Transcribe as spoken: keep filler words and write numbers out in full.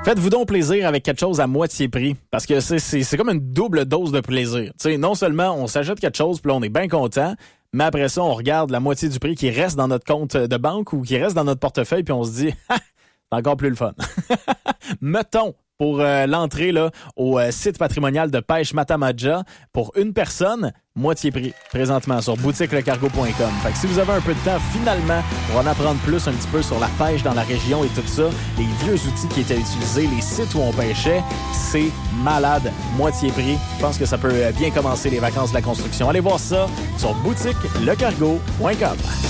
Faites-vous donc plaisir avec quelque chose à moitié prix, parce que c'est, c'est, c'est comme une double dose de plaisir. T'sais, non seulement on s'achète quelque chose, puis là on est bien content, mais après ça, on regarde la moitié du prix qui reste dans notre compte de banque ou qui reste dans notre portefeuille, puis on se dit, ah, c'est encore plus le fun. Mettons, pour euh, l'entrée là, au euh, site patrimonial de pêche Matamaja, pour une personne, moitié prix, présentement sur boutique le cargo point com. Fait que si vous avez un peu de temps, finalement, pour en apprendre plus un petit peu sur la pêche dans la région et tout ça, les vieux outils qui étaient utilisés, les sites où on pêchait, c'est malade, moitié prix. Je pense que ça peut bien commencer les vacances de la construction. Allez voir ça sur boutique le cargo point com.